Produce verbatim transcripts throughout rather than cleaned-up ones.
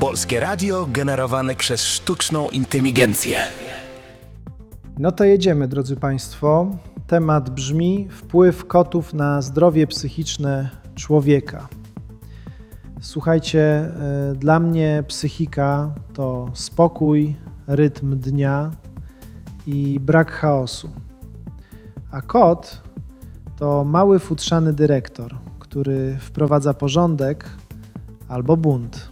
Polskie radio generowane przez sztuczną inteligencję. No to jedziemy, drodzy Państwo. Temat brzmi: wpływ kotów na zdrowie psychiczne człowieka. Słuchajcie, dla mnie psychika to spokój, rytm dnia i brak chaosu. A kot to mały futrzany dyrektor, który wprowadza porządek albo bunt.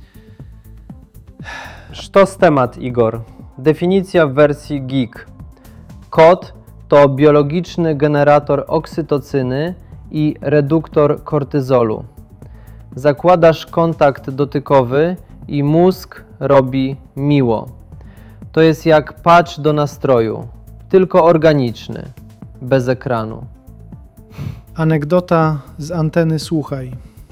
Sztos temat, Igor. Definicja w wersji geek. Kot to biologiczny generator oksytocyny i reduktor kortyzolu. Zakładasz kontakt dotykowy i mózg robi miło. To jest jak patch do nastroju, tylko organiczny, bez ekranu. Anegdota z anteny Słuchaj.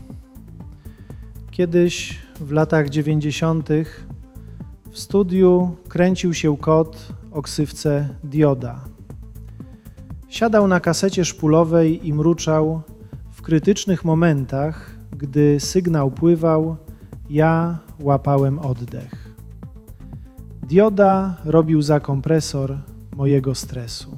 Kiedyś w latach dziewięćdziesiątych w studiu kręcił się kot o ksywce Dioda. Siadał na kasecie szpulowej i mruczał: w krytycznych momentach, gdy sygnał pływał, ja łapałem oddech. Dioda robił za kompresor mojego stresu.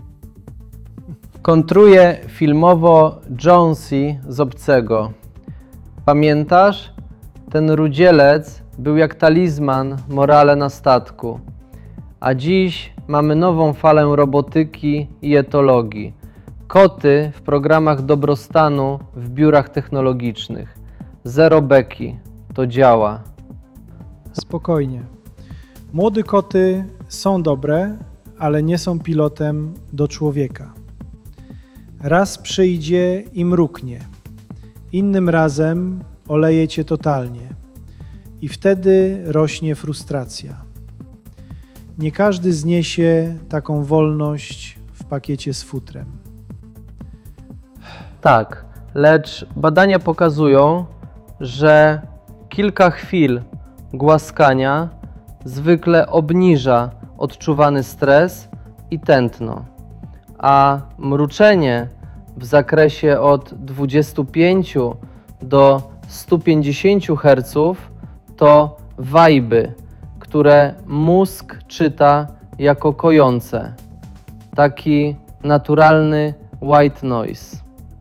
Kontruje filmowo Jonesy z Obcego. Pamiętasz? Ten rudzielec był jak talizman morale na statku. A dziś mamy nową falę robotyki i etologii. Koty w programach dobrostanu w biurach technologicznych. Zero beki. To działa. Spokojnie. Młode koty są dobre, ale nie są pilotem do człowieka. Raz przyjdzie i mruknie. Innym razem oleje cię totalnie. I wtedy rośnie frustracja. Nie każdy zniesie taką wolność w pakiecie z futrem. Tak, lecz badania pokazują, że kilka chwil głaskania zwykle obniża odczuwany stres i tętno, a mruczenie w zakresie od dwudziestu pięciu do stu pięćdziesięciu herców to wajby, które mózg czyta jako kojące. Taki naturalny white noise.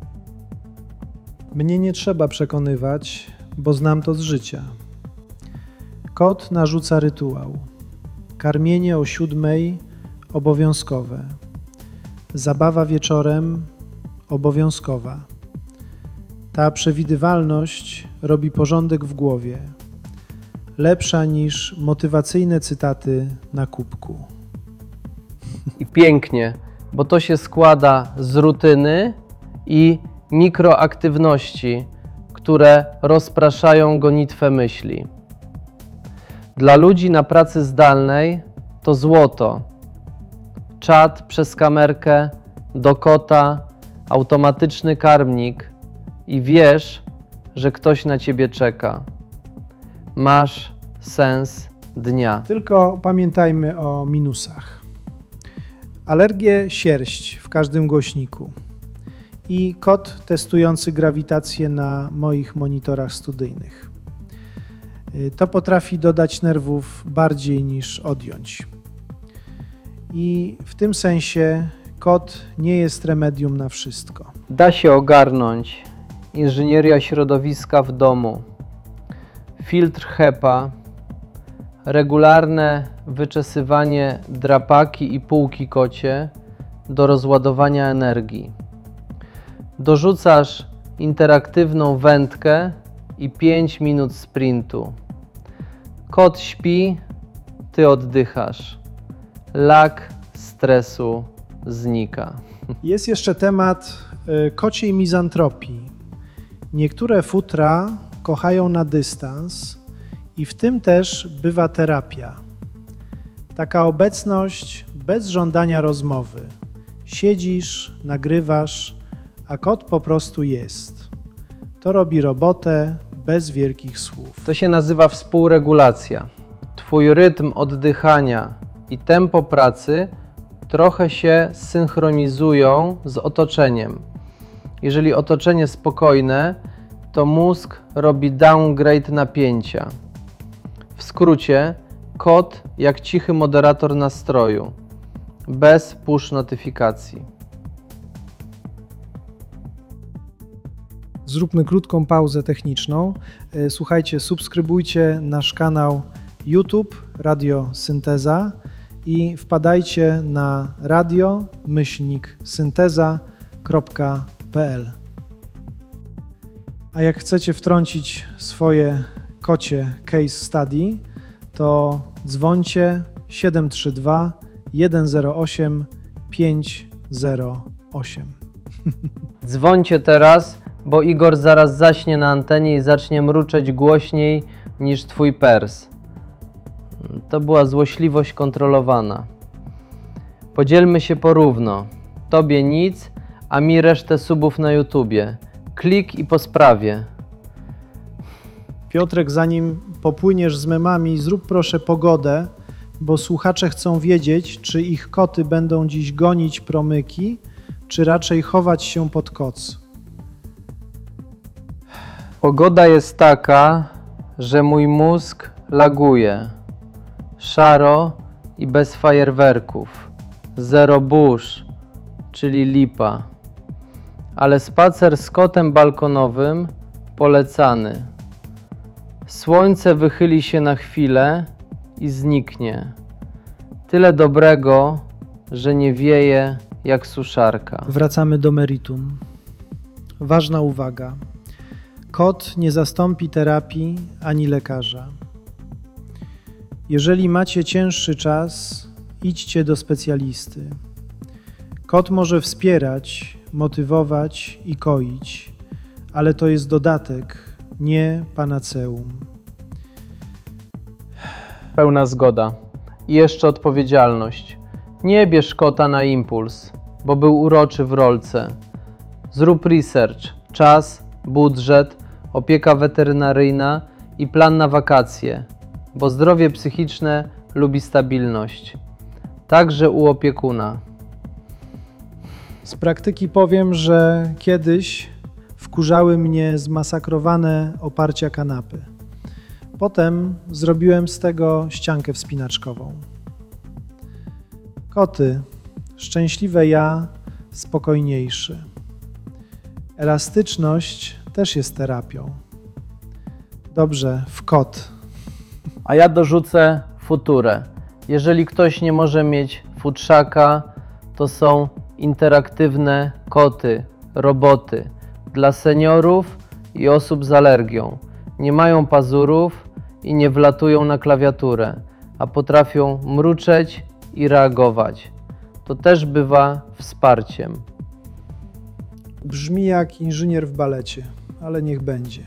Mnie nie trzeba przekonywać, bo znam to z życia. Kot narzuca rytuał. Karmienie o siódmej obowiązkowe. Zabawa wieczorem obowiązkowa. Ta przewidywalność robi porządek w głowie. Lepsza niż motywacyjne cytaty na kubku. I pięknie, bo to się składa z rutyny i mikroaktywności, które rozpraszają gonitwę myśli. Dla ludzi na pracy zdalnej to złoto. Czat przez kamerkę, do kota, automatyczny karmnik i wiesz, że ktoś na ciebie czeka. Masz sens dnia. Tylko pamiętajmy o minusach. Alergię sierść w każdym głośniku i kot testujący grawitację na moich monitorach studyjnych. To potrafi dodać nerwów bardziej niż odjąć. I w tym sensie kot nie jest remedium na wszystko. Da się ogarnąć. Inżynieria środowiska w domu. Filtr HEPA, regularne wyczesywanie drapaki i półki kocie do rozładowania energii. Dorzucasz interaktywną wędkę i pięć minut sprintu. Kot śpi, ty oddychasz. Lak stresu znika. Jest jeszcze temat y, kociej mizantropii. Niektóre futra kochają na dystans i w tym też bywa terapia. Taka obecność bez żądania rozmowy. Siedzisz, nagrywasz, a kot po prostu jest. To robi robotę bez wielkich słów. To się nazywa współregulacja. Twój rytm oddychania i tempo pracy trochę się synchronizują z otoczeniem. Jeżeli otoczenie spokojne, to mózg robi downgrade napięcia. W skrócie, kot jak cichy moderator nastroju, bez push notyfikacji. Zróbmy krótką pauzę techniczną. Słuchajcie, subskrybujcie nasz kanał YouTube Radio Synteza i wpadajcie na radio myślnik synteza kropka p l. A jak chcecie wtrącić swoje kocie case study, to dzwońcie siedem trzy dwa jeden zero osiem pięć zero osiem. Dzwońcie teraz, bo Igor zaraz zaśnie na antenie i zacznie mruczeć głośniej niż twój pers. To była złośliwość kontrolowana. Podzielmy się porówno. Tobie nic, a mi resztę subów na YouTubie. Klik i po sprawie. Piotrek, zanim popłyniesz z memami, zrób proszę pogodę, bo słuchacze chcą wiedzieć, czy ich koty będą dziś gonić promyki, czy raczej chować się pod koc. Pogoda jest taka, że mój mózg laguje. Szaro i bez fajerwerków. Zero burz, czyli lipa. Ale spacer z kotem balkonowym polecany. Słońce wychyli się na chwilę i zniknie. Tyle dobrego, że nie wieje jak suszarka. Wracamy do meritum. Ważna uwaga. Kot nie zastąpi terapii ani lekarza. Jeżeli macie cięższy czas, idźcie do specjalisty. Kot może wspierać, motywować i koić, ale to jest dodatek, nie panaceum. Pełna zgoda. I jeszcze odpowiedzialność. Nie bierz kota na impuls, bo był uroczy w rolce. Zrób research, czas, budżet, opieka weterynaryjna i plan na wakacje, bo zdrowie psychiczne lubi stabilność. Także u opiekuna. Z praktyki powiem, że kiedyś wkurzały mnie zmasakrowane oparcia kanapy. Potem zrobiłem z tego ściankę wspinaczkową. Koty, szczęśliwe ja, spokojniejszy. Elastyczność też jest terapią. Dobrze, w kot. A ja dorzucę futurę. Jeżeli ktoś nie może mieć futrzaka, to są interaktywne koty, roboty dla seniorów i osób z alergią. Nie mają pazurów i nie wlatują na klawiaturę, a potrafią mruczeć i reagować. To też bywa wsparciem. Brzmi jak inżynier w balecie, ale niech będzie.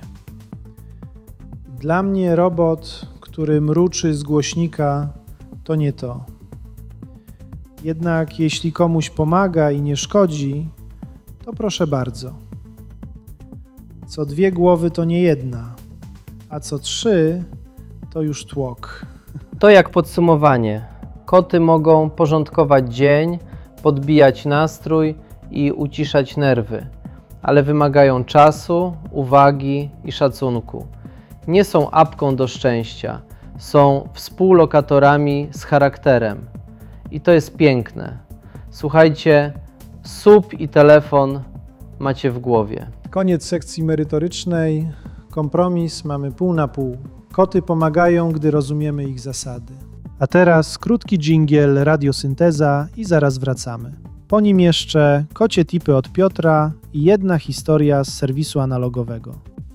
Dla mnie robot, który mruczy z głośnika, to nie to. Jednak jeśli komuś pomaga i nie szkodzi, to proszę bardzo. Co dwie głowy to nie jedna, a co trzy to już tłok. To jak podsumowanie. Koty mogą porządkować dzień, podbijać nastrój i uciszać nerwy, ale wymagają czasu, uwagi i szacunku. Nie są apką do szczęścia, są współlokatorami z charakterem. I to jest piękne. Słuchajcie, sub i telefon macie w głowie. Koniec sekcji merytorycznej. Kompromis mamy pół na pół. Koty pomagają, gdy rozumiemy ich zasady. A teraz krótki dżingiel Radiosynteza i zaraz wracamy. Po nim jeszcze kocie tipy od Piotra i jedna historia z serwisu analogowego.